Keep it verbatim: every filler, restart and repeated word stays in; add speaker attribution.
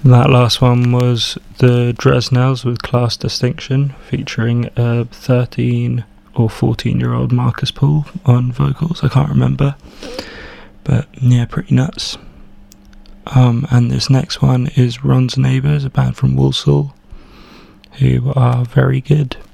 Speaker 1: That last one was the Dresnels with Class Distinction, featuring a thirteen or fourteen year old Marcus Paul on vocals, I can't remember, but yeah, pretty nuts. Um, and this next one is Ron's Neighbours, a band from Walsall, who are very good.